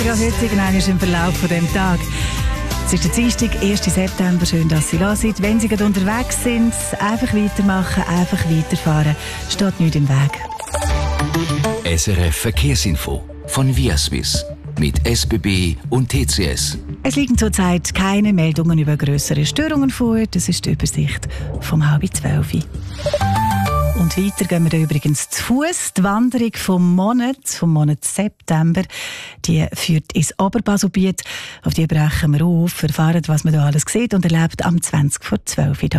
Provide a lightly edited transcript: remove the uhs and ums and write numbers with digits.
Ja, heute im Verlauf von dem Tag. Es ist der Dienstag, 1. September. Schön, dass Sie da sind. Wenn Sie gerade unterwegs sind, einfach weitermachen, einfach weiterfahren. Steht nichts im Weg. SRF Verkehrsinfo von Viaswiss mit SBB und TCS. Es liegen zurzeit keine Meldungen über grössere Störungen vor. Das ist die Übersicht vom 11:30. Und weiter gehen wir da übrigens zu Fuß. Die Wanderung vom Monat September, die führt ins Oberbaselbiet. Auf die brechen wir auf, erfahren, was man da alles sieht und erlebt am 11:20 hier